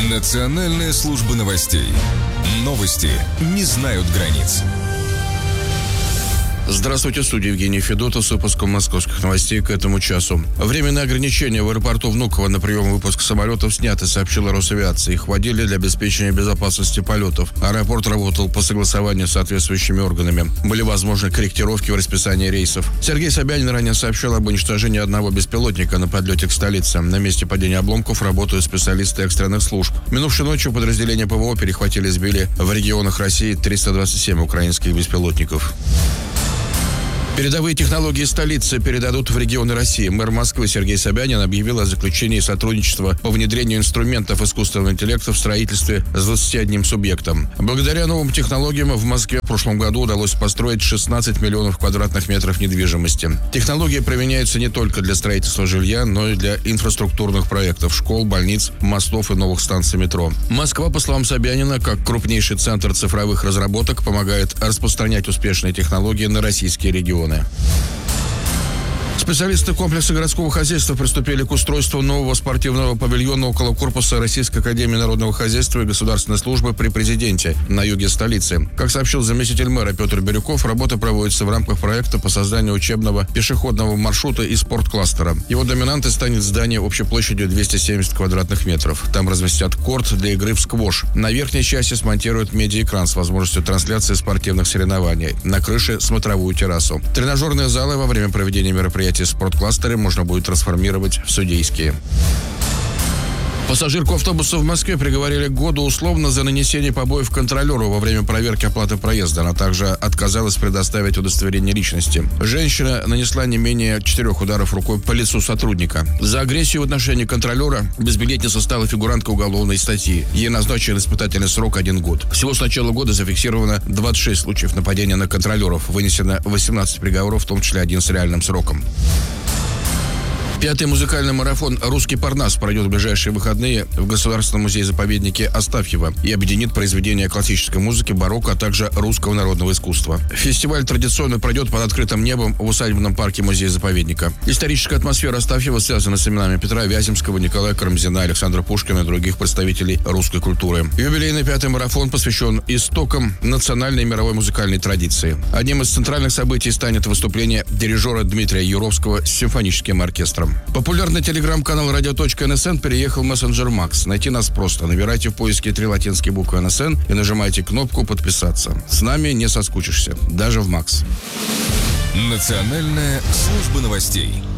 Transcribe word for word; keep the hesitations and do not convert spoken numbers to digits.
Национальная служба новостей. Новости не знают границ. Здравствуйте, в студии Евгений Федотов с выпуском московских новостей к этому часу. Временные ограничения в аэропорту Внуково на прием и выпуск самолетов сняты, сообщила Росавиация. Их вводили для обеспечения безопасности полетов. Аэропорт работал по согласованию с соответствующими органами. Были возможны корректировки в расписании рейсов. Сергей Собянин ранее сообщил об уничтожении одного беспилотника на подлете к столице. На месте падения обломков работают специалисты экстренных служб. Минувшей ночью подразделения ПВО перехватили и сбили в регионах России триста двадцать семь украинских беспилотников. Передовые технологии столицы передадут в регионы России. Мэр Москвы Сергей Собянин объявил о заключении сотрудничества по внедрению инструментов искусственного интеллекта в строительстве с двадцатью одним субъектом. Благодаря новым технологиям в Москве в прошлом году удалось построить шестнадцать миллионов квадратных метров недвижимости. Технологии применяются не только для строительства жилья, но и для инфраструктурных проектов – школ, больниц, мостов и новых станций метро. Москва, по словам Собянина, как крупнейший центр цифровых разработок, помогает распространять успешные технологии на российские регионы. Специалисты комплекса городского хозяйства приступили к устройству нового спортивного павильона около корпуса Российской академии народного хозяйства и государственной службы при президенте на юге столицы. Как сообщил заместитель мэра Петр Бирюков, работа проводится в рамках проекта по созданию учебного пешеходного маршрута и спорткластера. Его доминантой станет здание общей площадью двести семьдесят квадратных метров. Там разместят корт для игры в сквош. На верхней части смонтируют медиаэкран с возможностью трансляции спортивных соревнований. На крыше смотровую террасу. Тренажерные залы во время проведения мероприятий в спорткластере можно будет трансформировать в судейские. Пассажирку автобуса в Москве приговорили к году условно за нанесение побоев контролеру во время проверки оплаты проезда. Она также отказалась предоставить удостоверение личности. Женщина нанесла не менее четырех ударов рукой по лицу сотрудника. За агрессию в отношении контролера безбилетницей стала фигурантка уголовной статьи. Ей назначен испытательный срок один год. Всего с начала года зафиксировано двадцать шесть случаев нападения на контролеров. Вынесено восемнадцать приговоров, в том числе один с реальным сроком. Пятый музыкальный марафон «Русский Парнас» пройдет в ближайшие выходные в Государственном музее-заповеднике Астафьево и объединит произведения классической музыки, барокко, а также русского народного искусства. Фестиваль традиционно пройдет под открытым небом в усадебном парке музея-заповедника. Историческая атмосфера Астафьева связана с именами Петра Вяземского, Николая Карамзина, Александра Пушкина и других представителей русской культуры. Юбилейный пятый марафон посвящен истокам национальной и мировой музыкальной традиции. Одним из центральных событий станет выступление дирижера Дмитрия Юровского с симфоническим оркестром. Популярный телеграм-канал радио.нсн переехал в мессенджер Макс. Найти нас просто. Набирайте в поиске три латинские буквы эн эс эн и нажимайте кнопку «Подписаться». С нами не соскучишься. Даже в Макс. Национальная служба новостей.